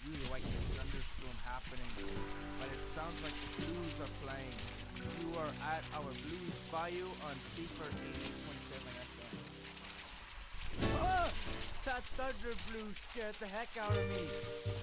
really like this thunderstorm happening, but it sounds like the Blues are playing. You are at our Blues Bayou on Seaford 88.7 FM. Oh! That thunder blue scared the heck out of me.